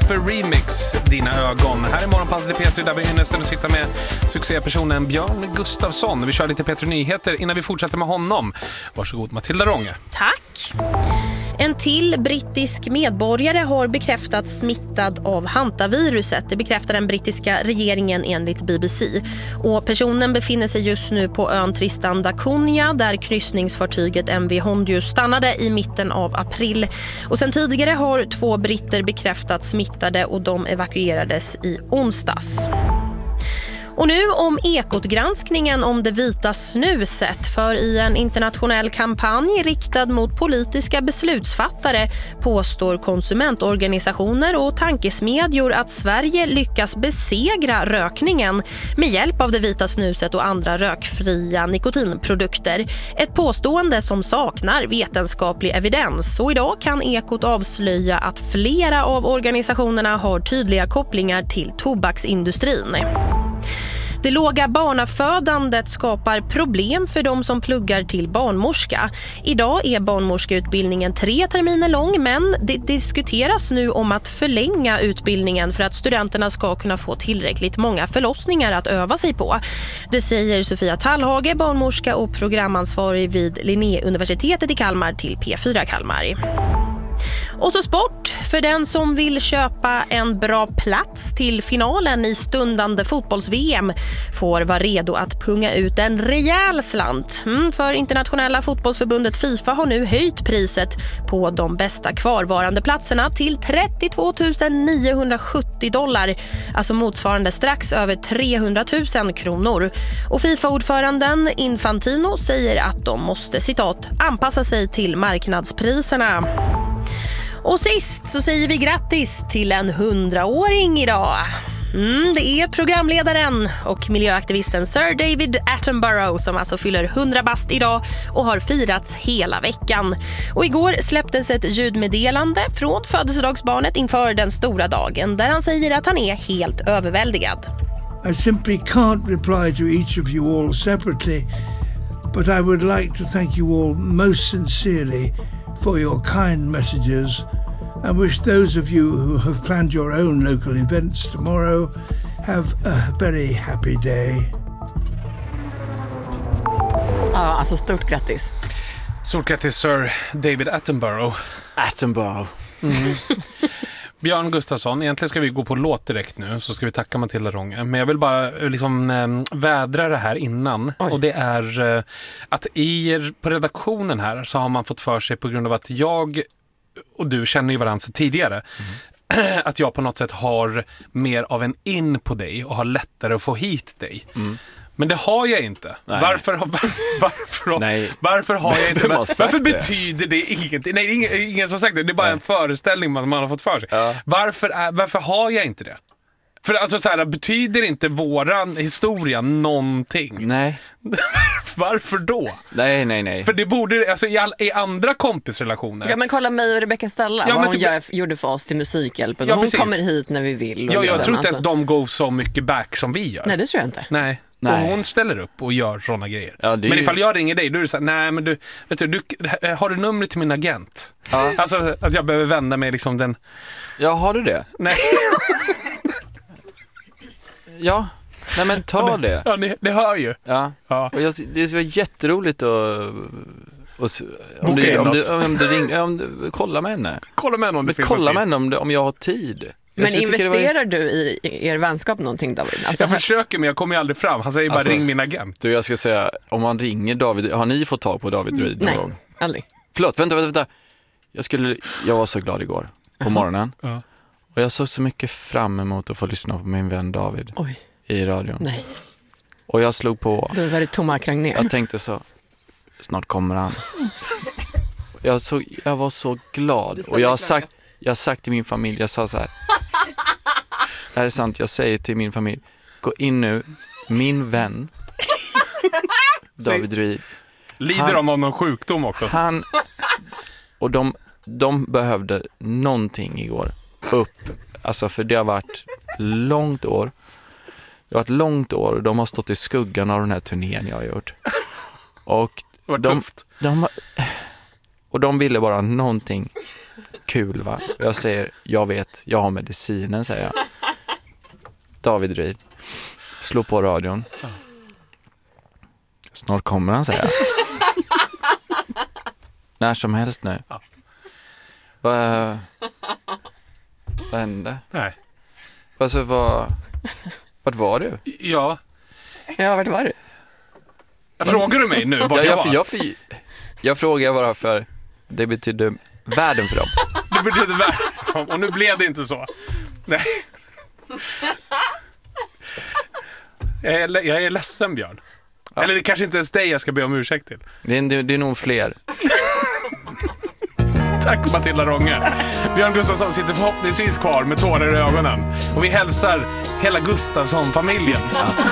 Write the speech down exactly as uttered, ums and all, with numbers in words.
Luffer Remix, Dina ögon. Här är Morgonpasset i P tre där vi nästan sitter med succépersonen Björn Gustafsson. Vi kör lite P tre Nyheter innan vi fortsätter med honom. Varsågod Matilda Rånge. Tack. En till brittisk medborgare har bekräftats smittad av hantaviruset. Det bekräftar den brittiska regeringen enligt B B C. Och personen befinner sig just nu på ön Tristan da Cunha där kryssningsfartyget M V Hondius stannade i mitten av april. Och sen tidigare har två britter bekräftats smittade och de evakuerades i onsdags. Och nu om Ekot-granskningen om det vita snuset, för i en internationell kampanj riktad mot politiska beslutsfattare påstår konsumentorganisationer och tankesmedjor att Sverige lyckas besegra rökningen med hjälp av det vita snuset och andra rökfria nikotinprodukter. Ett påstående som saknar vetenskaplig evidens, och idag kan Ekot avslöja att flera av organisationerna har tydliga kopplingar till tobaksindustrin. Det låga barnafödandet skapar problem för de som pluggar till barnmorska. Idag är barnmorskeutbildningen tre terminer lång, men det diskuteras nu om att förlänga utbildningen för att studenterna ska kunna få tillräckligt många förlossningar att öva sig på. Det säger Sofia Tallhage, barnmorska och programansvarig vid Linnéuniversitetet i Kalmar till P fyra Kalmar. Och så sport. För den som vill köpa en bra plats till finalen i stundande fotbolls-V M får vara redo att punga ut en rejäl slant. Mm, för internationella fotbollsförbundet FIFA har nu höjt priset på de bästa kvarvarande platserna till trettiotvå tusen niohundrasjuttio dollar, alltså motsvarande strax över trehundratusen kronor. Och FIFA-ordföranden Infantino säger att de måste, citat, anpassa sig till marknadspriserna. Och sist så säger vi grattis till en hundraåring idag. Mm, det är programledaren och miljöaktivisten Sir David Attenborough som alltså fyller hundra bast idag och har firats hela veckan. Och igår släpptes ett ljudmeddelande från födelsedagsbarnet inför den stora dagen där han säger att han är helt överväldigad. I simply can't reply to each of you all separately, but I would like to thank you all most sincerely for your kind messages and wish those of you who have planned your own local events tomorrow have a very happy day. Ja, alltså stort grattis. Stort grattis Sir David Attenborough. Attenborough. Mm. Björn Gustafsson, egentligen ska vi gå på låt direkt nu, så ska vi tacka Matilda Rånge. Men jag vill bara liksom eh, vädra det här innan. Oj. Och det är eh, att i, på redaktionen här så har man fått för sig, på grund av att jag och du känner ju varandra sedan tidigare, mm. att jag på något sätt har mer av en in på dig och har lättare att få hit dig. Mm. Men det har jag inte. Nej, varför, nej. Var, varför, nej. varför har jag inte? Var, varför det? betyder det ingenting? Nej, ingen, ingen som sagt det. Det är bara nej. en föreställning man, man har fått för sig. Ja. Varför, är, varför har jag inte det? För alltså så här, betyder inte våran historia någonting? Nej. Varför då? Nej, nej, nej. För det borde, alltså i, all, i andra kompisrelationer. Ja, men kolla mig och Rebecca Stella, ja, vad hon typ, gör, gjorde för oss till Musikhjälpen. Ja, hon precis. kommer hit när vi vill. Och ja, liksom, jag tror inte alltså. ens de går så mycket back som vi gör. Nej, det tror jag inte. Nej. Nej. Och hon ställer upp och gör såna grejer. Ja, men ju... ifall jag ringer dig, då är det så här, nej men du, vet du, du har du numret till min agent? Ja. Alltså att jag behöver vända mig liksom den. Ja, har du det? Nej. Ja. Nej men ta ja, det. det. Ja, ni, det hör ju. Ja. Ja. Och jag, det var jätteroligt att och, om, du, om, du, om du ring, om du kolla med henne. Kolla med henne om det finns kolla tid. med henne om, om jag har tid. Men investerar var... du i er vänskap någonting, David? Alltså, jag här... försöker, men jag kommer ju aldrig fram. Han säger bara alltså, ring min agent. Du, jag ska säga, om man ringer David, har ni fått tag på David Ryd någon Nej, gång? aldrig. Förlåt, vänta, vänta, vänta. Jag, skulle, jag var så glad igår på morgonen. Uh-huh. Och jag såg så mycket fram emot att få lyssna på min vän David. Oj. I radion. Nej. Och jag slog på. Du var det tomma kring ner. Jag tänkte så, snart kommer han. Jag, så, jag var så glad. Och jag har sagt, jag har sagt till min familj, jag sa så här. Det här är sant, jag säger till min familj, gå in nu, min vän David Ryd. Lider de av någon sjukdom också? Han, och de, de behövde någonting igår upp. Alltså för det har varit långt år. Det har varit långt år och de har stått i skuggan av den här turnén jag har gjort. Och det var de, tufft. De, och de ville bara någonting kul va? Och jag säger, jag vet, jag har medicinen, säger jag. David Ryd. Slå på radion. Snart kommer han, säger jag. När som helst nu. Ja. Vad Vad hände? Nej. Alltså, vad... Vart var du? Ja. Ja, vart var du? Jag frågar du mig nu vart Ja, jag jag, var? jag, jag, jag frågar bara för det betyder världen för dem. Det betyder världen. Och nu blev det inte så. Nej. Jag är, jag är ledsen, Björn. Ja. Eller det kanske inte ens dig jag ska be om ursäkt till. Det är, det, det är nog fler. Tack Matilda Ronge. Björn Gustafsson sitter förhoppningsvis kvar med tårar i ögonen. Och vi hälsar hela Gustafsson-familjen. Ja.